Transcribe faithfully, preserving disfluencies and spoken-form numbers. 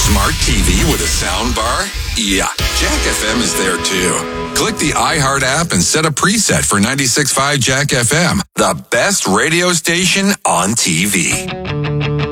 Smart T V with a sound bar? Yeah, Jack F M is there too. Click the iHeart app and set a preset for ninety-six point five Jack F M, the best radio station on T V.